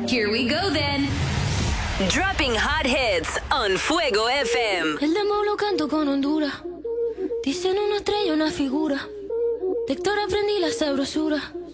Here we go then. Dropping hot hits on Fuego FM. El demo lo canto con Honduras. Dicen una estrella, una figura. De Héctor aprendí la sabrosura.